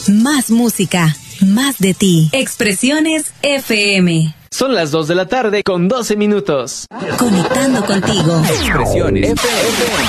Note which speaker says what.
Speaker 1: Más música, más de ti. Expresiones FM.
Speaker 2: Son las 2 de la tarde con 12 minutos.
Speaker 1: Conectando contigo.
Speaker 2: Expresiones FM.